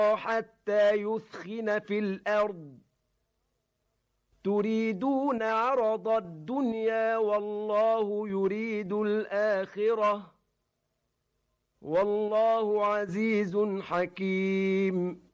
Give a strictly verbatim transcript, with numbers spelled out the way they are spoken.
حتى يثخن في الأرض تريدون عرض الدنيا والله يريد الآخرة والله عزيز حكيم.